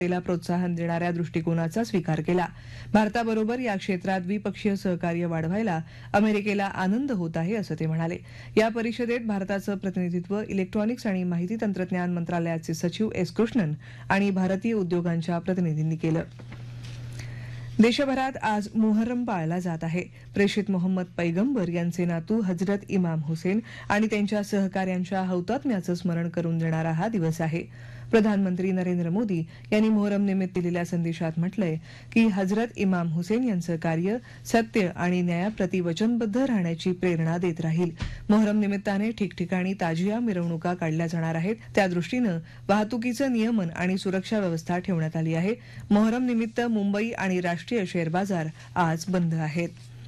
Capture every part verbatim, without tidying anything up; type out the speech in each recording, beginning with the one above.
ला प्रोत्साहन देणाऱ्या दृष्टिकोनाचा स्वीकार केला. भारताबरोबर या क्षेत्रात द्विपक्षीय सहकार्य वाढवायला अमेरिकेला आनंद होत आहे असं ते म्हणाले. या परिषदेत भारताचं प्रतिनिधित्व इलेक्ट्रॉनिक्स आणि माहिती तंत्रज्ञान मंत्रालयाचे सचिव एस कृष्णन आणि भारतीय उद्योगांच्या प्रतिनिधींनी केलं. देशभरात आज मुहर्रम पाळला जात आहे. प्रेषित मोहम्मद पैगंबर यांचे नातू हजरत इमाम हुसेन आणि त्यांच्या सहकाऱ्यांच्या हौतात्म्याचं स्मरण करून देणारा हा दिवस आहे. प्रधानमंत्री नरेंद्र मोदी यांनी मोहरम निमित्त दिलेल्या संदेशात म्हटलंय की हजरत इमाम हुसेन यांचं कार्य सत्य आणि न्यायाप्रती वचनबद्ध राहण्याची प्रेरणा देत राहील. मोहरम निमित्ताने ठिकठिकाणी ताजिया मिरवणुका काढल्या जाणार आहेत. त्या दृष्टीनं वाहतुकीचं नियमन आणि सुरक्षा व्यवस्था ठेवण्यात आली आहे. मोहरम निमित्त मुंबई आणि राष्ट्रीय शेअर बाजार आज बंद आहेत.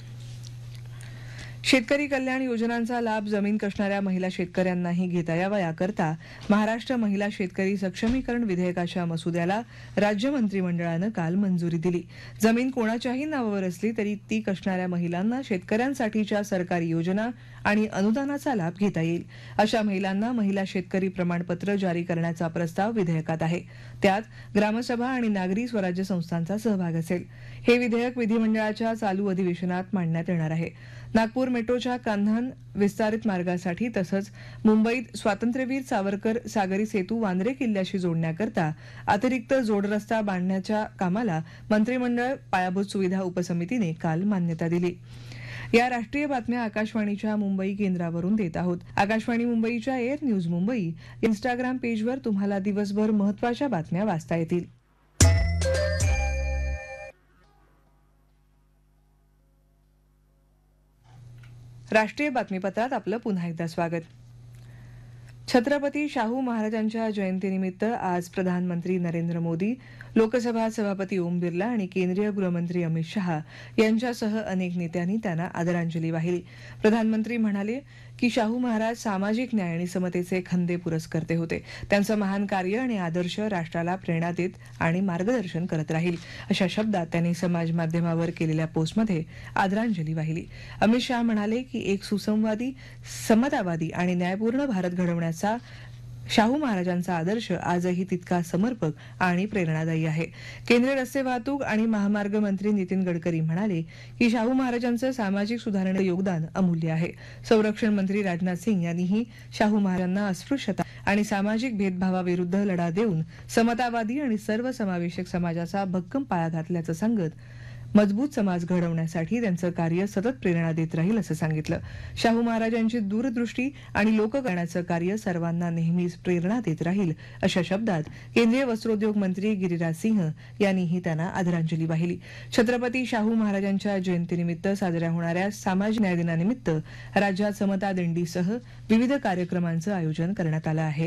शेतकरी कल्याण योजनांचा लाभ जमीन कसणाऱ्या महिला शेतकऱ्यांनाही घेता यावा याकरता महाराष्ट्र महिला शेतकरी सक्षमीकरण विधेयकाच्या मसुद्याला राज्य मंत्रिमंडळानं काल मंजुरी दिली. जमीन कोणाच्याही नावावर असली तरी ती कसणाऱ्या महिलांना शेतकऱ्यांसाठीच्या सरकारी योजना आणि अनुदानाचा लाभ घेता येईल. अशा महिलांना महिला शेतकरी प्रमाणपत्र जारी करण्याचा प्रस्ताव विधेयकात आहे. त्यात ग्रामसभा आणि नागरी स्वराज्य संस्थांचा सहभाग असेल. हे विधेयक विधिमंडळाच्या चालू अधिवेशनात मांडण्यात येणार आहे. नागपूर मेट्रोच्या कान्हान विस्तारित मार्गासाठी तसंच मुंबईत स्वातंत्र्यवीर सावरकर सागरी सेतू वांद्रे किल्ल्याशी जोडण्याकरता अतिरिक्त जोडरस्ता बांधण्याच्या कामाला मंत्रिमंडळ पायाभूत सुविधा उपसमितीने काल मान्यता दिली. या राष्ट्रीय बातम्या आकाशवाणीच्या मुंबई केंद्रावरून देत आहोत. आकाशवाणी मुंबईच्या एअर न्यूज मुंबई इन्स्टाग्राम पेजवर तुम्हाला दिवसभर महत्त्वाच्या बातम्या वाचता येतील. राष्ट्रीय बातमीपत्रात आपलं पुन्हा एकदा स्वागत. छत्रपती शाहू महाराजांच्या जयंतीनिमित्त आज प्रधानमंत्री नरेंद्र मोदी, लोकसभा सभापती ओम बिर्ला आणि केंद्रीय गृहमंत्री अमित शहा यांच्यासह अनेक नेत्यांनी त्यांना आदरांजली वाहिली. प्रधानमंत्री म्हणाले की शाहू महाराज सामाजिक न्याय आणि समतेचे खंदे पुरस्कर्ते होते. त्यांचं महान कार्य आणि आदर्श राष्ट्राला प्रेरणा देत आणि मार्गदर्शन करत राहील अशा शब्दात त्यांनी समाज माध्यमावर केलेल्या पोस्टमध्ये आदरांजली वाहिली. अमित शहा म्हणाले की एक सुसंवादी, समतावादी आणि न्यायपूर्ण भारत घडवण्याचा शाहू महाराजांचा आदर्श आजही तितका समर्पक आणि प्रेरणादायी आहे. केंद्रीय रस्ते वाहतूक आणि महामार्ग मंत्री नितीन गडकरी म्हणाले की शाहू महाराजांचं सामाजिक सुधारणेत योगदान अमूल्य आहे. संरक्षण मंत्री राजनाथ सिंग यांनीही शाहू महाराजांना अस्पृश्यता आणि सामाजिक भेदभावाविरुद्ध लढा देऊन समतावादी आणि सर्वसमावेशक समाजाचा भक्कम पाया घातल्याचं सांगत मजबूत समाज घडवण्यासाठी त्यांचं कार्य सतत प्रेरणा देत राहील असं सांगितलं. शाहू महाराजांची दूरदृष्टी आणि लोककल्याणाचं कार्य सर्वांना नेहमीच प्रेरणा देत राहील अशा शब्दात केंद्रीय वस्त्रोद्योग मंत्री गिरिराज सिंह यांनीही त्यांना आदरांजली वाहिली. छत्रपती शाहू महाराजांच्या जयंतीनिमित्त साजऱ्या होणाऱ्या सामाजिक न्याय दिनानिमित्त राज्यात समता दिंडीसह विविध कार्यक्रमांचं आयोजन करण्यात आलं आहे.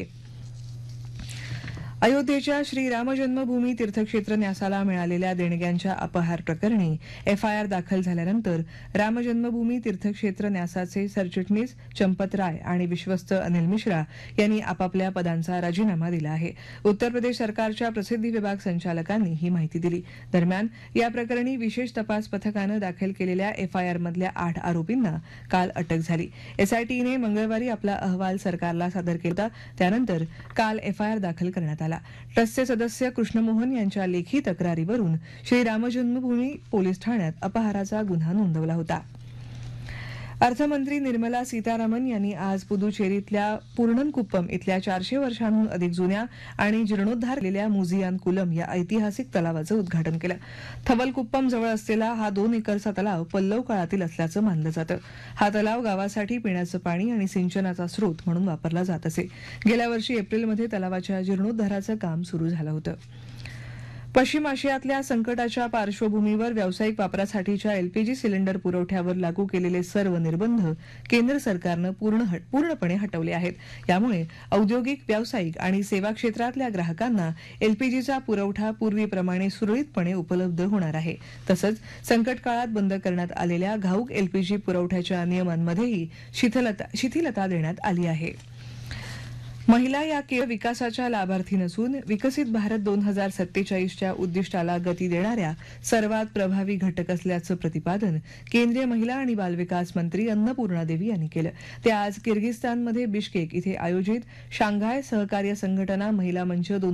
अयोध्येच्या श्रीराम जन्मभूमी तीर्थक्षेत्र न्यासाला मिळालेल्या देणग्यांच्या अपहार प्रकरणी एफआयआर दाखल झाल्यानंतर राम जन्मभूमी तीर्थक्षेत्र न्यासाचे सरचिटणीस चंपत राय आणि विश्वस्त अनिल मिश्रा यांनी आपापल्या पदांचा राजीनामा दिला आहे. उत्तर प्रदेश सरकारच्या प्रसिद्धी विभाग संचालकांनी ही माहिती दिली. दरम्यान या प्रकरणी विशेष तपास पथकानं दाखल केलेल्या एफआयआरमधल्या आठ आरोपींना काल अटक झाली. एसआयटीने मंगळवारी आपला अहवाल सरकारला सादर केला होता. त्यानंतर काल एफआयआर दाखल करण्यात आला. ट्रस्टचे सदस्य कृष्णमोहन यांच्या लेखी तक्रारीवरून श्रीराम जन्मभूमी पोलीस ठाण्यात अपहाराचा गुन्हा नोंदवला होता. अर्थमंत्री निर्मला सीतारामन यांनी आज पुदुचेरीतल्या पूर्णनकुप्पम इथल्या चारशे वर्षांहून अधिक जुन्या आणि जीर्णोद्धार केलेल्या मुझियान कुलम या ऐतिहासिक तलावाचं उद्घाटन केलं. थवलकुप्पम जवळ असलेला हा दोन एकरचा तलाव पल्लव काळातील असल्याचं मानलं जातं. हा तलाव गावासाठी पिण्याचं पाणी आणि सिंचनाचा स्रोत म्हणून वापरला जात असे. गेल्या वर्षी एप्रिलमध्ये तलावाच्या जीर्णोद्धाराचं काम सुरू झालं होतं. पश्चिम आशियातल्या संकटाच्या पार्श्वभूमीवर व्यावसायिक वापरासाठीच्या एलपीजी सिलेंडर पुरवठ्यावर लागू केलेले सर्व निर्बंध केंद्र सरकारनं पूर्ण पूर्णपणे हटवले आहेत. यामुळे औद्योगिक, व्यावसायिक आणि सेवा क्षेत्रातल्या ग्राहकांना एलपीजीचा पुरवठा पूर्वीप्रमाणे सुरळीतपणे उपलब्ध होणार आहे. तसंच संकट काळात बंद करण्यात आलेल्या घाऊक एलपीजी पुरवठ्याच्या नियमांमध्येही शिथिलता शिथिलता देण्यात आली आहे. महिला या केवळ विकासाच्या लाभार्थी नसून विकसित भारत दोन हजार सत्तेचाळीसच्या उद्दिष्टाला गती देणाऱ्या सर्वात प्रभावी घटक असल्याचं प्रतिपादन केंद्रीय महिला आणि बालविकास मंत्री अन्नपूर्णा देवी यांनी केलं. ते आज किर्गिस्तानमध्ये बिश्केक इथे आयोजित शांघाय सहकार्य संघटना महिला मंच दोन